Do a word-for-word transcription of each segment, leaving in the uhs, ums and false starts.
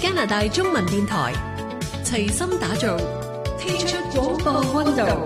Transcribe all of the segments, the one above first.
加拿大中文電台齊心打造，踢出廣播溫度。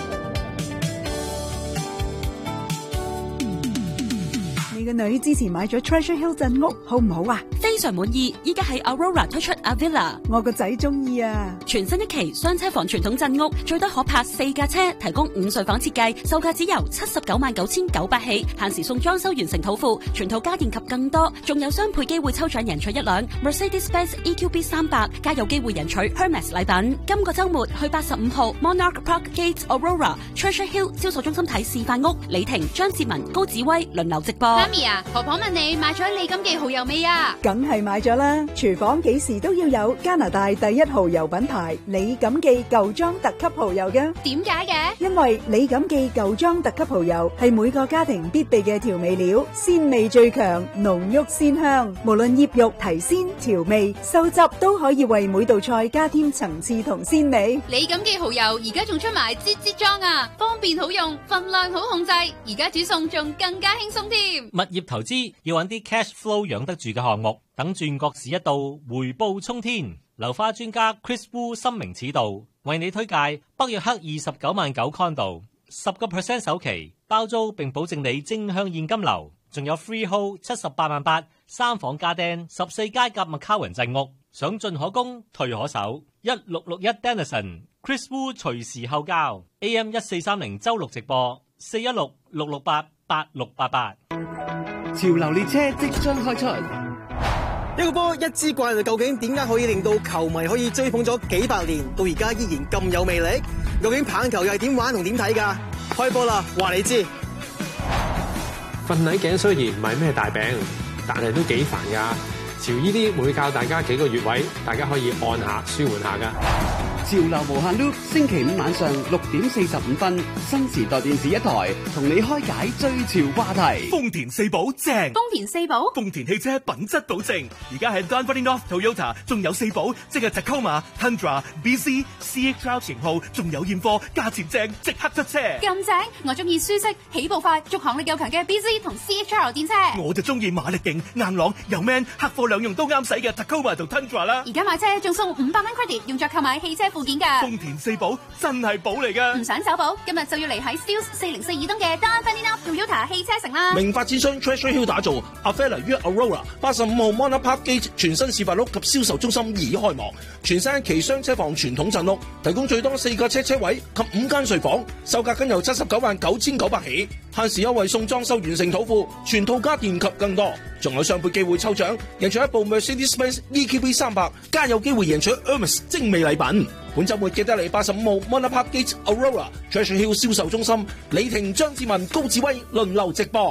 你個女之前買咗 Treasure Hill 鎮屋，好唔好啊？ 非常滿意，依家喺 Aurora 推出 Avila， 我個仔中意啊！ 全新一期雙車房傳統鎮屋，最多可泊四架車，提供五睡房設計，售價只由七十九萬九千九百起，限時送裝修完成土庫，全套家電及更多，仲有雙倍機會抽獎贏取一輛 Mercedes-Benz E Q B 三百，加有機會贏取 Hermes 禮品。今個週末去八十五號 Monarch Park Gate Aurora Treasure Hill 銷售中心睇示範屋，李婷、張志文、高紫威輪流直播。 媽咪啊，婆婆問你買咗李錦記蠔油未啊？ 梗係買咗啦！廚房幾時都要有加拿大第一蠔油品牌李錦記舊莊特級蠔油嘅。 點解嘅？ 因為李錦記舊莊特級蠔油係每個家庭必備嘅調味料，鮮味最強，濃郁鮮香。無論醃肉、提鮮、調味、收汁，都可以為每道菜加添層次同鮮味。 李錦記蠔油而家仲出埋擠擠裝啊，方便好用，分量好控制，而家煮餸仲更加輕鬆添。 物業投資要揾啲 cash flow 養得住嘅項目，等轉角市一到，回報沖天。樓花專家 Chris Wu 深明此道，為你推介北約克二十九萬九 condo， 十個 percent 首期包租並保證你正向現金流，仲有 freehold 七十八萬八三房家丁十四街夾麥卡雲鎮屋，想進可攻退可守。一六六一 Denison Chris Wu 隨時後交 A M 一四三零周六直播四一六六六八八六八八。 潮流列車即將開出， 一個波一支怪，究竟點解可以令到球迷可以追捧咗幾百年，到而家依然咁有魅力？究竟棒球又係點玩同點睇㗎？開波啦，話你知。 瞓捩頸雖然唔係咩大病，但係都幾煩㗎。潮依啲會教大家幾個穴位，大家可以按下舒緩下㗎。 潮流無限 loop， 星期五晚上六點四十五分，新時代電視一台同你開解最潮話題。 豐田四寶正， 豐田四寶， 豐田汽車品質保證。而家喺 Dunfermline North Toyota 仲有四寶，即係 Tacoma、Tundra、B C、C H R 型號，仲有現貨，價錢正，即刻出車。 咁正，我中意舒適、起步快、續航力又強嘅 B C 同 C H R 電車。 我就中意馬力勁、硬朗又 man， 客貨兩用都啱使嘅 Tacoma 同 Tundra 啦。 而家買車仲送五百蚊 credit， 用作購買汽車附件㗎。 豐田四寶真係寶嚟㗎， 唔想走寶，今日就要嚟喺 Steeles 四零四二東嘅 Dunfermline North Toyota 汽車城啦。 名發展商 Treasure Hill 打造 Avila 於 Aurora 八十五號 Monarch Park Gate 全新示範屋及銷售中心已開幕，全新一期雙車房傳統鎮屋，提供最多四個車車位及五間睡房，售價僅由七十九萬九千九百起，限時優惠送裝修完成土庫，全套家電及更多，仲有雙倍機會抽獎，贏取一部 Mercedes-Benz E Q B 三百，加有機會贏取 Hermes 精美禮品。本週末記得嚟八十五號 Monarch Park Gate Aurora Treasure Hill 銷售中心，李婷、張志文、高志威輪流直播。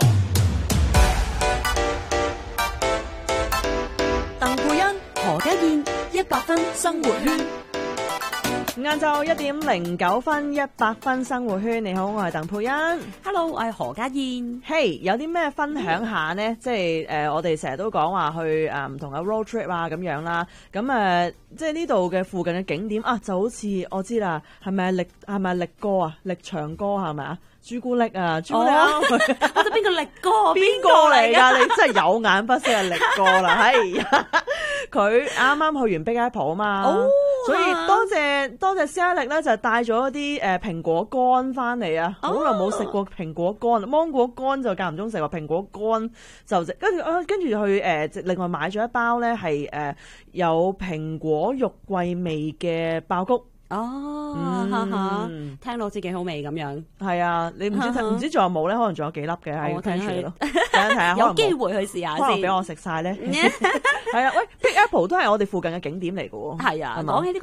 鄧佩欣、何家燕，一百分生活圈。 晏晝一點零九分，一百分生活圈。你好，我係鄧佩欣。 Hello， 我係何家燕。 嘿、hey, 有啲咩分享下呢？嗯、即係誒、呃，我哋成日都講話去誒唔同嘅 road trip 啊咁樣啦。咁誒、呃，即係呢度嘅附近嘅景點啊，就好似我知啦，係咪力係咪力哥啊？力長哥係咪啊？朱古力啊，朱古力啊！ 我哋邊個力哥？ 邊個嚟㗎？你真係有眼不識係力哥啦！係啊，佢啱啱去完 Big Apple 啊嘛，哦、所以多謝多謝施嘉力咧，就帶咗啲誒蘋果乾翻嚟啊！好耐冇食過蘋果乾，芒果乾就間唔中食過，蘋果乾就食。跟住啊，跟住去誒，另外買咗一包咧係誒有蘋果肉桂味嘅爆谷。 哦， 嗯哈哈，聽到好似幾好味咁樣。 係啊，你唔知唔知仲有冇咧？可能仲有幾粒嘅喺聽住咯。睇下睇下， 有機會去試下先。 可能俾我食晒咧。係啊，喂 ，Big Apple 都係我哋附近嘅景點嚟嘅喎。 係啊，講起呢個。